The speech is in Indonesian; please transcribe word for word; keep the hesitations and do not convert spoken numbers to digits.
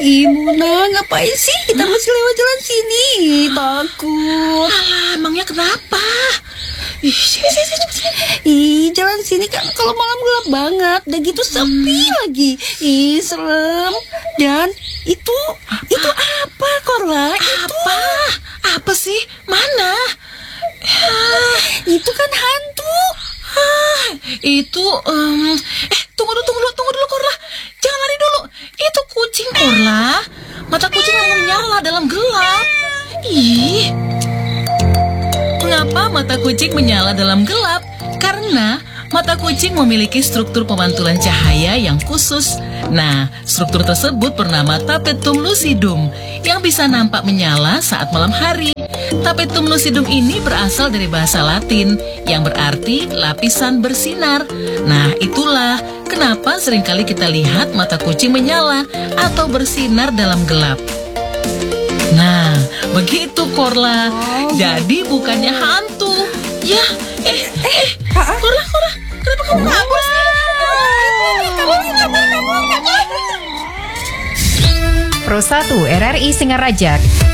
Ih, Muna, ngapain sih kita masih lewat jalan sini? Takut. Alah, emangnya kenapa? Ih, sini, sini, sini, sini. Ih, jalan sini kan kalau malam gelap banget. Udah gitu sepi Hmm. lagi. Ih, serem. Dan itu, Apa? itu apa, Korla? Itu, Apa? Apa sih? Mana? Ah, itu kan hantu. ah, itu, em, eh, tunggu dulu, tunggu dulu, tunggu dulu, Korla. Jangan lari dulu. Itu kucing, Korla. Mata kucing yang menyala dalam gelap. Ih. Mengapa mata kucing menyala dalam gelap? Karena mata kucing memiliki struktur pemantulan cahaya yang khusus. Nah, struktur tersebut bernama tapetum lucidum yang bisa nampak menyala saat malam hari. Tapetum lucidum ini berasal dari bahasa Latin yang berarti lapisan bersinar. Nah, itulah kenapa seringkali kita lihat mata kucing menyala atau bersinar dalam gelap. Nah, begitu Korla. Jadi bukannya hantu. Ya, eh, eh, Korla, Korla, kenapa kamu kabur sih? Kabur, kabur, kabur, kabur. Pro satu R R I Singaraja